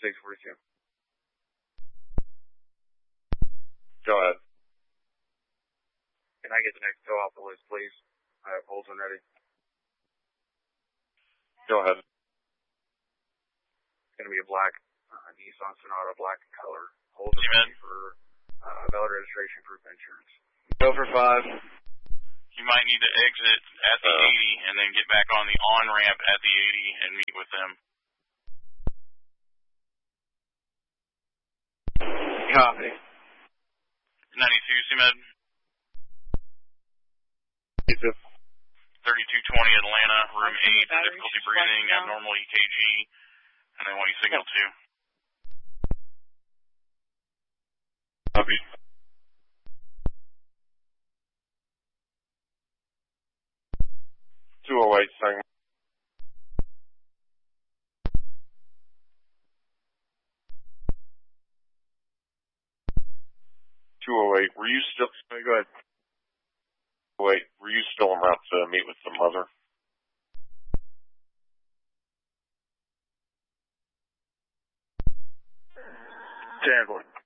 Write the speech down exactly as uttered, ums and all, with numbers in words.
six forty-two. Go ahead. Can I get the next tow off the list, please? I have Holden ready. Go ahead. It's going to be a black uh, Nissan Sonata, black in color. Holden ready for uh, valid registration, proof of insurance. Go for five. You might need to exit at the uh, eighty and then get back on the on-ramp at the eighty and meet with them. Copy. ninety-two, C-Med. thirty-two twenty Atlanta, room eight, difficulty breathing, abnormal E K G, and they want you signal two. Copy. two oh eight, signal. two oh eight, were you still, go ahead. Wait, were you still en route to meet with the mother? Terrible.